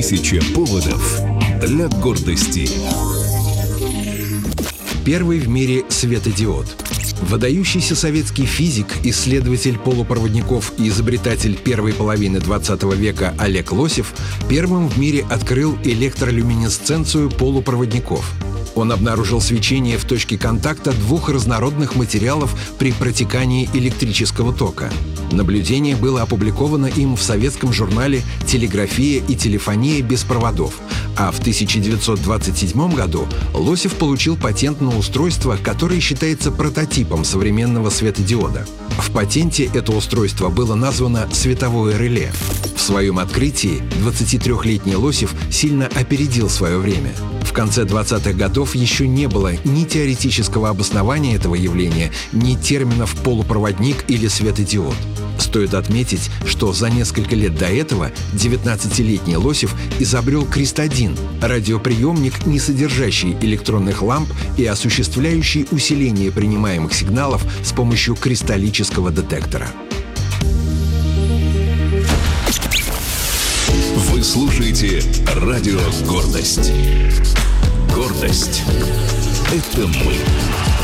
1000 поводов для гордости. Первый в мире светодиод. Выдающийся советский физик, исследователь полупроводников и изобретатель первой половины 20 века Олег Лосев первым в мире открыл электролюминесценцию полупроводников. Он обнаружил свечение в точке контакта двух разнородных материалов при протекании электрического тока. Наблюдение было опубликовано им в советском журнале «Телеграфия и телефония без проводов», а в 1927 году Лосев получил патент на устройство, которое считается прототипом современного светодиода. В патенте это устройство было названо «световое реле». В своем открытии 23-летний Лосев сильно опередил свое время. В конце 20-х годов еще не было ни теоретического обоснования этого явления, ни терминов «полупроводник» или «светодиод». Стоит отметить, что за несколько лет до этого 19-летний Лосев изобрел Крест-1 — радиоприемник, не содержащий электронных ламп и осуществляющий усиление принимаемых сигналов с помощью кристаллического детектора. Вы слушаете радио «Гордость». Гордость — это мы.